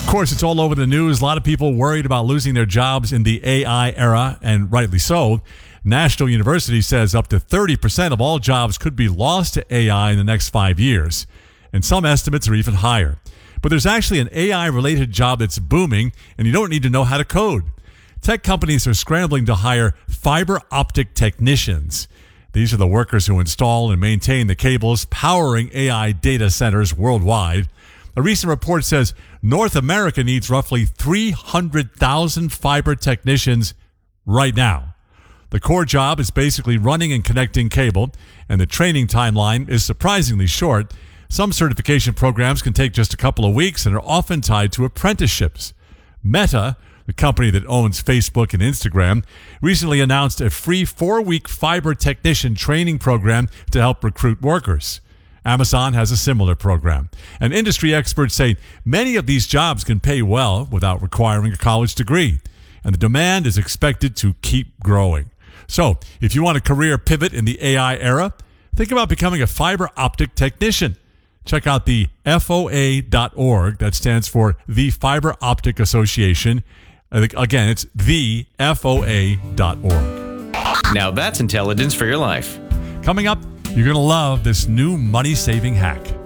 course, it's all over the news. A lot of people worried about losing their jobs in the AI era, and rightly so. National University says up to 30% of all jobs could be lost to AI in the next 5 years. And some estimates are even higher. But there's actually an AI-related job that's booming, and you don't need to know how to code. Tech companies are scrambling to hire fiber optic technicians. These are the workers who install and maintain the cables powering AI data centers worldwide. A recent report says North America needs roughly 300,000 fiber technicians right now. The core job is basically running and connecting cable, and the training timeline is surprisingly short. Some certification programs can take just a couple of weeks and are often tied to apprenticeships. Meta, the company that owns Facebook and Instagram, recently announced a free 4-week fiber technician training program to help recruit workers. Amazon has a similar program. And industry experts say many of these jobs can pay well without requiring a college degree. And the demand is expected to keep growing. So, if you want a career pivot in the AI era, think about becoming a fiber optic technician. Check out the FOA.org. That stands for the Fiber Optic Association. Again, it's the FOA.org. Now that's intelligence for your life. Coming up, you're going to love this new money-saving hack.